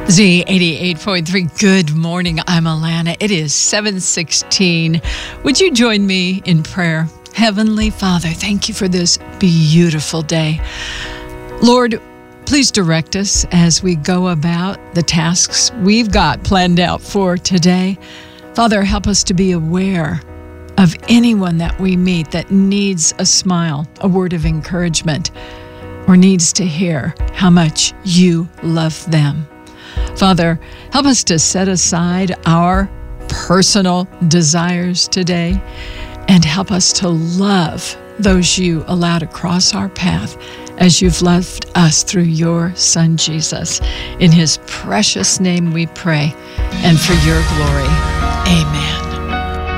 Z88.3. Good morning. I'm Alana. It is 7:16. Would you join me in prayer? Heavenly Father, thank you for this beautiful day. Lord, please direct us as we go about the tasks we've got planned out for today. Father, help us to be aware of anyone that we meet that needs a smile, a word of encouragement, or needs to hear how much you love them. Father, help us to set aside our personal desires today and help us to love those you allow to cross our path as you've loved us through your Son, Jesus. In his precious name we pray, and for your glory. Amen.